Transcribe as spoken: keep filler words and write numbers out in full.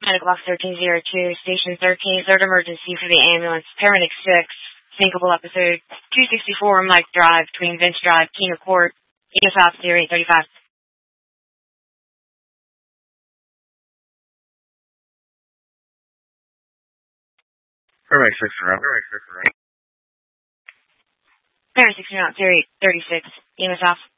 Medical Box thirteen oh two, Station thirteen, third emergency for the ambulance, paramedic six, syncopal episode two sixty-four, Mike Drive, between Vince Drive, Keno Court, E S South zero eight thirty-five. Paramedic six around. Paramedic six around. Paramedic six around, zero eight thirty-six, E M S South.